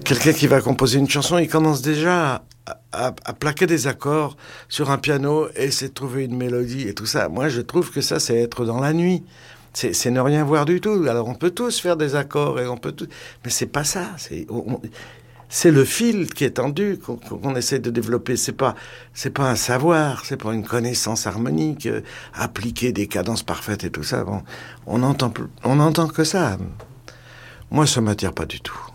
Quelqu'un qui va composer une chanson, il commence déjà à plaquer des accords sur un piano et essayer de trouver une mélodie et tout ça. Moi, je trouve que ça, c'est être dans la nuit. C'est ne rien voir du tout. Alors, on peut tous faire des accords et on peut tout... Mais c'est pas ça. C'est le fil qui est tendu qu'on essaie de développer. C'est pas un savoir, c'est pas une connaissance harmonique, appliquer des cadences parfaites et tout ça. Bon, on entend que ça. Moi, ça m'attire pas du tout.